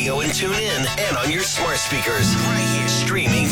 radio and tune in and on your smart speakers. Right here, streaming